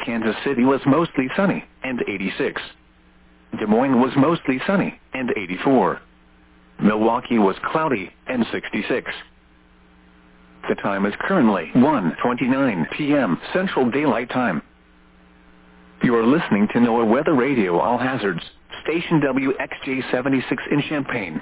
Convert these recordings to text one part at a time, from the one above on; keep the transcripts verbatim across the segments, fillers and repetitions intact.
Kansas City was mostly sunny, and eighty-six. Des Moines was mostly sunny, and eighty-four. Milwaukee was cloudy, and sixty-six. The time is currently one twenty-nine p m Central Daylight Time. You are listening to NOAA Weather Radio All Hazards, station W X J seventy-six in Champaign.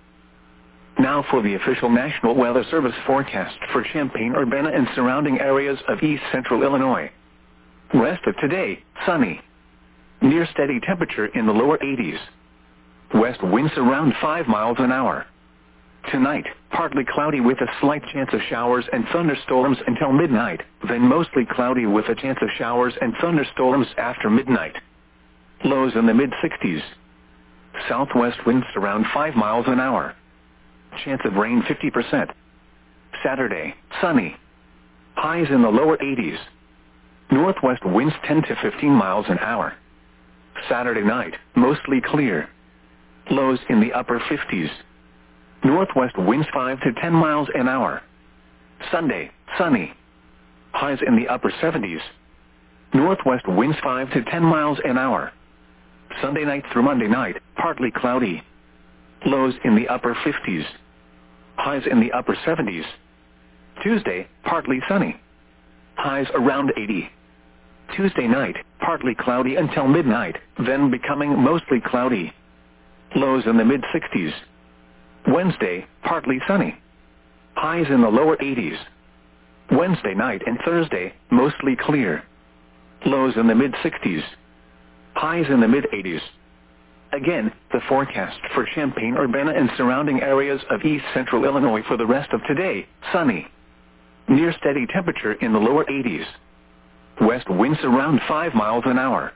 Now for the official National Weather Service forecast for Champaign-Urbana and surrounding areas of east central Illinois. Rest of today, sunny. Near steady temperature in the lower eighties. West winds around five miles an hour. Tonight, partly cloudy with a slight chance of showers and thunderstorms until midnight, then mostly cloudy with a chance of showers and thunderstorms after midnight. Lows in the mid-sixties. Southwest winds around five miles an hour. Chance of rain fifty percent. Saturday, sunny. Highs in the lower eighties. Northwest winds ten to fifteen miles an hour. Saturday night, mostly clear. Lows in the upper fifties. Northwest winds five to ten miles an hour. Sunday, sunny. Highs in the upper seventies. Northwest winds five to ten miles an hour. Sunday night through Monday night, partly cloudy. Lows in the upper fifties. Highs in the upper seventies. Tuesday, partly sunny. Highs around eighty. Tuesday night, partly cloudy until midnight, then becoming mostly cloudy. Lows in the mid-sixties. Wednesday, partly sunny. Highs in the lower eighties. Wednesday night and Thursday, mostly clear. Lows in the mid-sixties. Highs in the mid-eighties. Again, the forecast for Champaign-Urbana and surrounding areas of east central Illinois for the rest of today, sunny. Near steady temperature in the lower eighties. West winds around five miles an hour.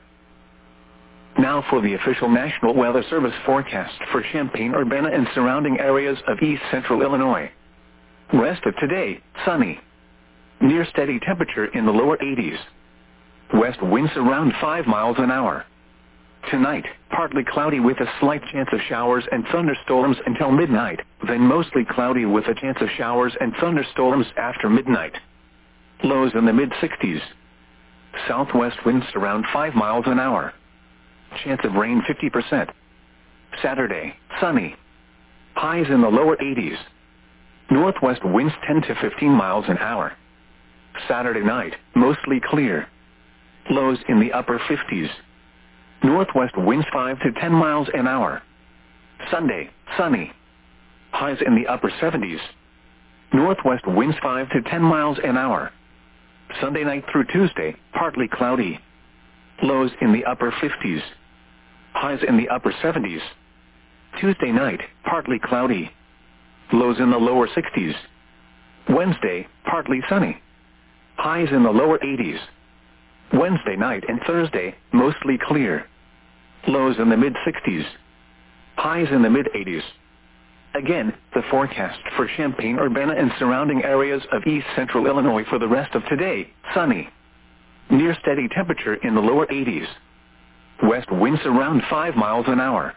Now for the official National Weather Service forecast for Champaign-Urbana and surrounding areas of east central Illinois. Rest of today, sunny. Near steady temperature in the lower eighties. West winds around five miles an hour. Tonight, partly cloudy with a slight chance of showers and thunderstorms until midnight, then mostly cloudy with a chance of showers and thunderstorms after midnight. Lows in the mid-sixties. Southwest winds around five miles an hour. Chance of rain fifty percent. Saturday, sunny. Highs in the lower eighties. Northwest winds ten to fifteen miles an hour. Saturday night, mostly clear. Lows in the upper fifties. Northwest winds five to ten miles an hour. Sunday, sunny. Highs in the upper seventies. Northwest winds five to ten miles an hour. Sunday night through Tuesday, partly cloudy. Lows in the upper fifties. Highs in the upper seventies. Tuesday night, partly cloudy. Lows in the lower sixties. Wednesday, partly sunny. Highs in the lower eighties. Wednesday night and Thursday, mostly clear. Lows in the mid-sixties. Highs in the mid-eighties. Again, the forecast for Champaign-Urbana and surrounding areas of east central Illinois for the rest of today, sunny. Near steady temperature in the lower eighties. West winds around five miles an hour.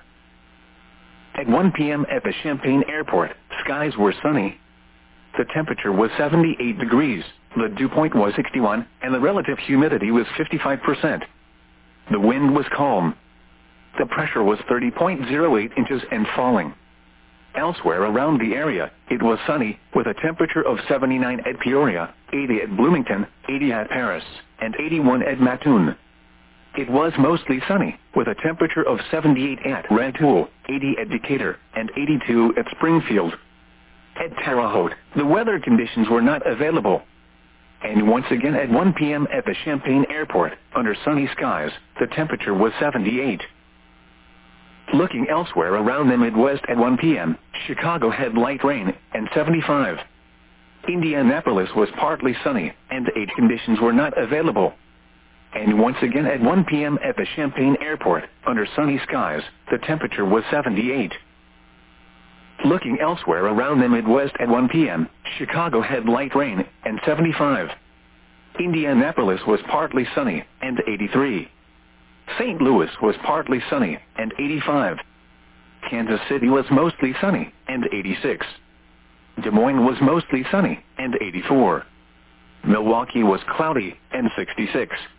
At one p m at the Champaign Airport, skies were sunny. The temperature was seventy-eight degrees, the dew point was sixty-one, and the relative humidity was fifty-five percent. The wind was calm. The pressure was thirty point zero eight inches and falling. Elsewhere around the area, it was sunny, with a temperature of seventy-nine at Peoria, eighty at Bloomington, eighty at Paris, and eighty-one at Mattoon. It was mostly sunny, with a temperature of seventy-eight at Rantoul, eighty at Decatur, and eighty-two at Springfield. At Terre Haute, the weather conditions were not available. And once again at one p m at the Champaign Airport, under sunny skies, the temperature was seventy-eight. Looking elsewhere around the Midwest at one p m, Chicago had light rain, and seventy-five. Indianapolis was partly sunny, and eight conditions were not available. And once again at one p m at the Champaign Airport, under sunny skies, the temperature was seventy-eight. Looking elsewhere around the Midwest at one p m, Chicago had light rain, and seventy-five. Indianapolis was partly sunny, and eighty-three. Saint Louis was partly sunny, and eighty-five. Kansas City was mostly sunny, and eighty-six. Des Moines was mostly sunny, and eighty-four. Milwaukee was cloudy, and sixty-six.